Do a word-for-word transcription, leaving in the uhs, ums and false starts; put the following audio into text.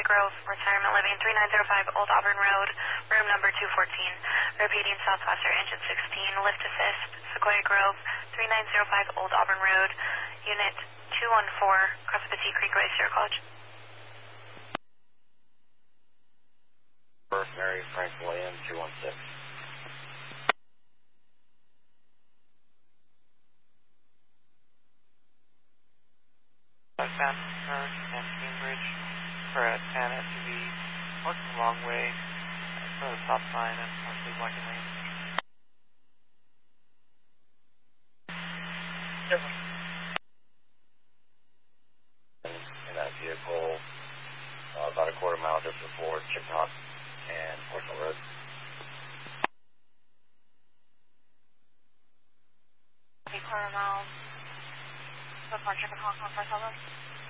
Grove, Retirement Living, three nine zero five Old Auburn Road, room number two fourteen. Repeating, Southwestern engine sixteen, lift assist, Sequoia Grove, three nine zero five Old Auburn Road, unit two one four, cross the T Creek Way, Sierra College. First Mary Frank William, two one six. Southbound turn and Cambridge for a ten S U V, parking the wrong way for the stop sign and partially blocking lane. In that vehicle, uh, about a quarter mile just before Chipnock and Portsmouth Road. A quarter mile before Chipnock on Portsmouth Road.